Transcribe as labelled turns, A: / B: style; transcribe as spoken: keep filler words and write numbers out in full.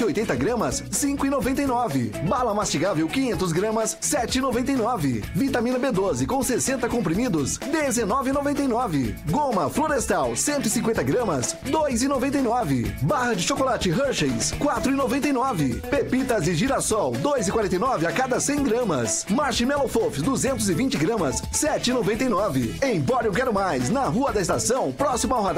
A: oitenta gramas, cinco e noventa e nove. Bala mastigável quinhentas gramas, sete e noventa e nove. Vitamina B doze com sessenta comprimidos, dezenove e noventa e nove. Goma Florestal cento e cinquenta gramas, dois e noventa e nove. Barra de chocolate Hershey's, quatro e noventa e nove. Pepitas de girassol, dois e quarenta e nove a cada cem gramas. Marshmallow Fofs duzentas e vinte gramas, sete e noventa e nove. Empório Quero Mais, na Rua da Estação, próximo ao radar